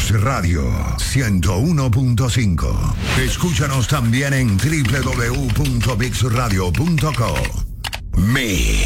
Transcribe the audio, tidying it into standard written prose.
Mix Radio 101.5. Escúchanos también en www.mixradio.co. Mix.